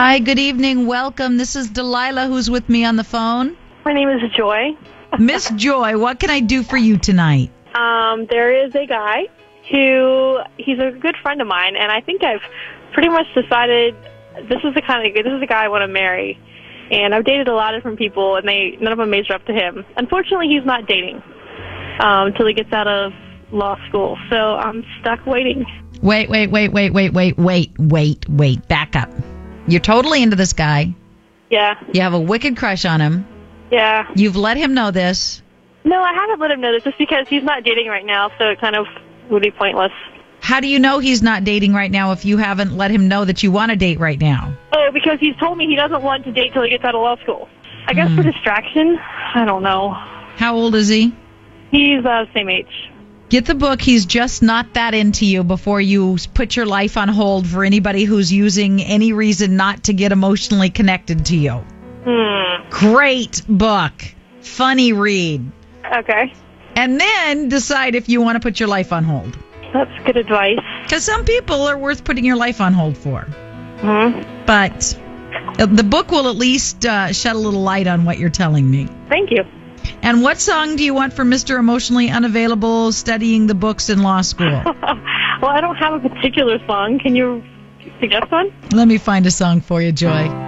Hi, good evening. Welcome. This is Delilah who's with me on the phone. My name is Joy. Miss Joy, what can I do for you tonight? There is a guy he's a good friend of mine, and I think I've pretty much decided this is the guy I want to marry. And I've dated a lot of different people, and none of them measure up to him. Unfortunately, he's not dating until he gets out of law school, so I'm stuck waiting. Wait. Back up. You're totally into this guy. Yeah. You have a wicked crush on him. Yeah. You've let him know this. No, I haven't let him know this just because he's not dating right now, so it kind of would be pointless. How do you know he's not dating right now if you haven't let him know that you want to date right now? Oh, because he's told me he doesn't want to date till he gets out of law school. I guess for distraction. I don't know. How old is he? He's same age. Get the book, He's Just Not That Into You, before you put your life on hold for anybody who's using any reason not to get emotionally connected to you. Great book. Funny read. Okay. And then decide if you want to put your life on hold. That's good advice. Because some people are worth putting your life on hold for. Mm-hmm. But the book will at least shed a little light on what you're telling me. Thank you. And what song do you want for Mr. Emotionally Unavailable studying the books in law school? Well, I don't have a particular song. Can you suggest one? Let me find a song for you, Joy.